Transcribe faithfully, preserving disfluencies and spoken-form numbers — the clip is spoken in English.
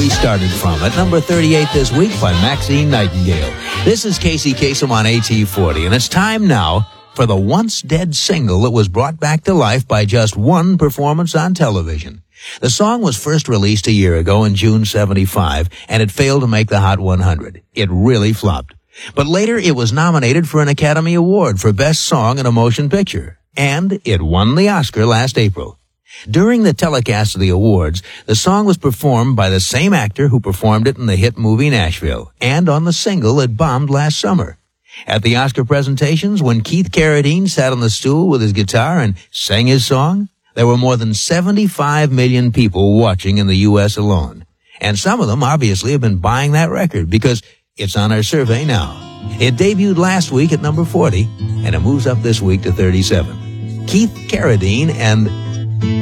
we started from. At number thirty-eight this week by Maxine Nightingale. This is Casey Kasem on A T forty, and it's time now for the once-dead single that was brought back to life by just one performance on television. The song was first released a year ago in June seventy-five, and it failed to make the Hot one hundred. It really flopped. But later it was nominated for an Academy Award for Best Song in a Motion Picture, and it won the Oscar last April. During the telecast of the awards, the song was performed by the same actor who performed it in the hit movie Nashville, and on the single it bombed last summer. At the Oscar presentations, when Keith Carradine sat on the stool with his guitar and sang his song, there were more than seventy-five million people watching in the U S alone. And some of them obviously have been buying that record because it's on our survey now. It debuted last week at number forty, and it moves up this week to thirty-seven. Keith Carradine and